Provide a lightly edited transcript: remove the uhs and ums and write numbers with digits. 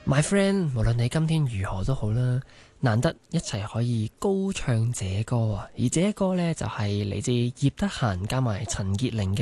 My friend，無論你今天如何都好啦，難得一齊可以高唱這歌啊！而這歌呢，就係嚟自葉德嫻加埋陳潔靈嘅